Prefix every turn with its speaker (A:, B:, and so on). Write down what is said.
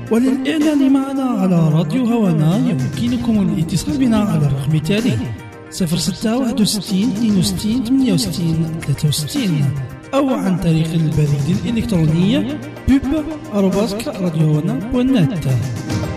A: وللإعلان معنا على راديو هوانا يمكنكم الاتصال بنا على الرقم التالي 0661 62 68 63 أو عن طريق البريد الإلكتروني pub@radiohana.net.